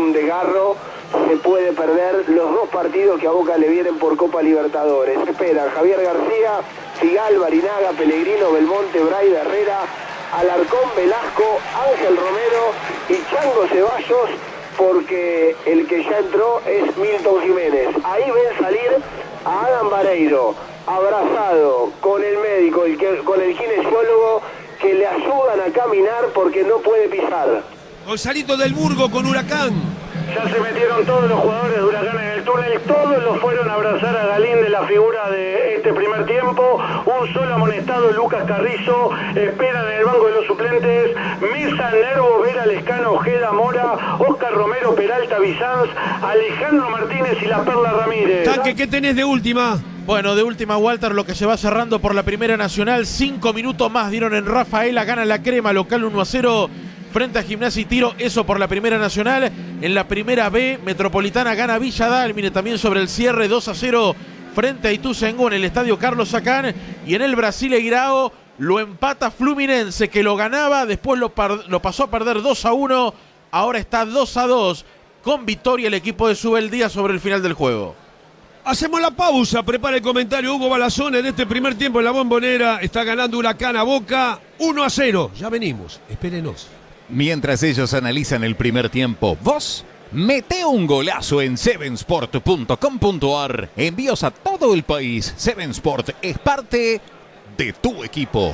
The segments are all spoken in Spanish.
un desgarro, se puede perder los 2 partidos que a Boca le vienen por Copa Libertadores. Esperan Javier García, Figal, Barinaga, Pellegrino, Belmonte, Braida, Herrera, Alarcón, Velasco, Ángel Romero y Chango Ceballos, porque el que ya entró es Milton Jiménez. Ahí ven salir a Adam Vareiro, abrazado con el médico, con el kinesiólogo, que le ayudan a caminar porque no puede pisar. Gonzalito del Burgo con Huracán. Ya se metieron todos los jugadores de Huracán en el túnel, todos los fueron a abrazar a Galíndez, la figura de este primer tiempo. Un solo amonestado, Lucas Carrizo, esperan en el banco de los suplentes: Mesa, Nervo, Vera, Lescano, Ojeda, Mora, Oscar Romero, Peralta, Bizanz, Alejandro Martínez y la Perla Ramírez. Tanque, ¿qué tenés de última? Bueno, de última, Walter, lo que se va cerrando por la Primera Nacional. 5 minutos más dieron en Rafaela, gana la Crema, local 1-0 frente a Gimnasia y Tiro, eso por la Primera Nacional. En la Primera B, Metropolitana gana Villa Dálmine también sobre el cierre, 2-0 frente a Ituzaingó en el estadio Carlos Sacán. Y en el Brasileirao lo empata Fluminense, que lo ganaba, después lo pasó a perder 2-1, ahora está 2-2, con victoria el equipo de Subeldía sobre el final del juego. Hacemos la pausa, prepara el comentario Hugo Balazón. En este primer tiempo en la Bombonera está ganando Huracán a Boca 1-0. Ya venimos, espérenos. Mientras ellos analizan el primer tiempo, vos mete un golazo en sevensport.com.ar. Envíos a todo el país. Seven Sport es parte de tu equipo.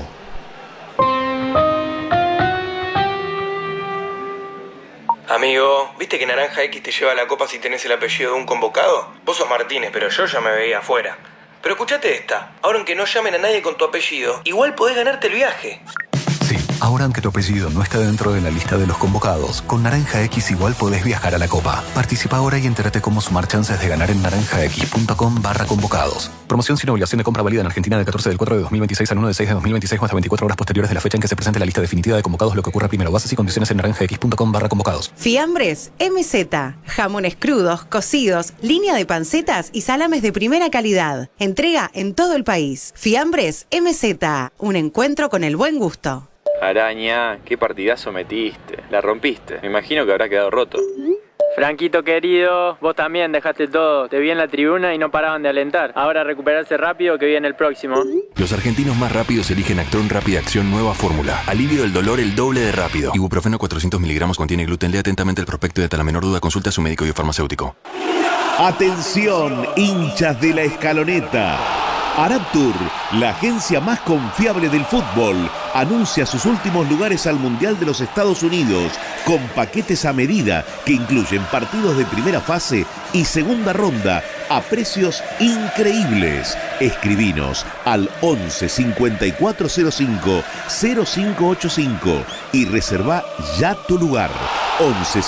Amigo, ¿viste que Naranja X te lleva la copa si tenés el apellido de un convocado? Vos sos Martínez, pero yo ya me veía afuera. Pero escuchate esta, ahora aunque no llamen a nadie con tu apellido, igual podés ganarte el viaje. Sí, ahora aunque tu apellido no está dentro de la lista de los convocados, con Naranja X igual podés viajar a la Copa. Participa ahora y entérate cómo sumar chances de ganar en naranjax.com/convocados. Promoción sin obligación de compra válida en Argentina del 14 del 4 de 2026 al 1 de 6 de 2026 o hasta 24 horas posteriores de la fecha en que se presente la lista definitiva de convocados, lo que ocurra primero. Bases y condiciones en naranjax.com/convocados. Fiambres MZ, jamones crudos, cocidos, línea de pancetas y salames de primera calidad. Entrega en todo el país. Fiambres MZ, un encuentro con el buen gusto. Araña, qué partidazo metiste. La rompiste. Me imagino que habrá quedado roto. Franquito querido, vos también dejaste todo. Te vi en la tribuna y no paraban de alentar. Ahora recuperarse rápido que viene el próximo. Los argentinos más rápidos eligen Actron Rápida Acción Nueva Fórmula. Alivio del dolor el doble de rápido. Ibuprofeno 400 miligramos contiene gluten. Lea atentamente el prospecto y ante la menor duda consulta a su médico y farmacéutico. Atención, hinchas de la Escaloneta. Araptur, la agencia más confiable del fútbol, anuncia sus últimos lugares al Mundial de los Estados Unidos con paquetes a medida que incluyen partidos de primera fase y segunda ronda a precios increíbles. Escribinos al 11 5405 0585 y reserva ya tu lugar. 11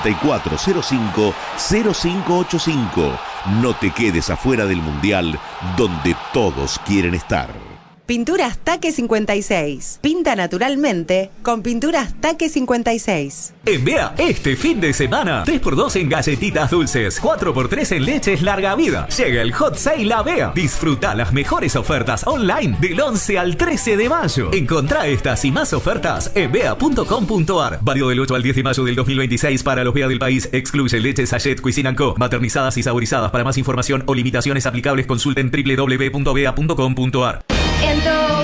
5405 0585. No te quedes afuera del Mundial, donde todos quieren estar. Pinturas Taque 56. Pinta naturalmente con Pinturas Taque 56. En Bea, este fin de semana, 3x2 en galletitas dulces, 4x3 en leches larga vida. Llega el Hot Sale a Bea. Disfruta las mejores ofertas online del 11 al 13 de mayo. Encontrá estas y más ofertas en bea.com.ar. Válido del 8 al 10 de mayo del 2026 para los Bea del país. Excluye leche Sachet Cuisine & Co. Maternizadas y saborizadas. Para más información o limitaciones aplicables, consulten www.bea.com.ar.